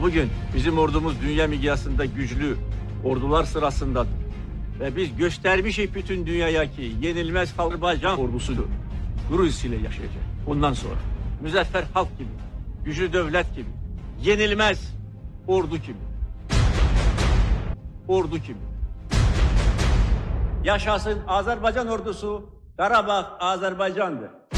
bugün bizim ordumuz dünya miqyasında güçlü ordular sırasındadır. Ve biz göstermişik bütün dünyaya ki yenilmez Azerbaycan ordusudur. Gurur hissiyle yaşayacak. Bundan sonra müzeffer halk gibi, güçlü devlet gibi, yenilmez ordu gibi. Ordu gibi. Yaşasın Azerbaycan ordusu, Karabağ Azerbaycan'dır.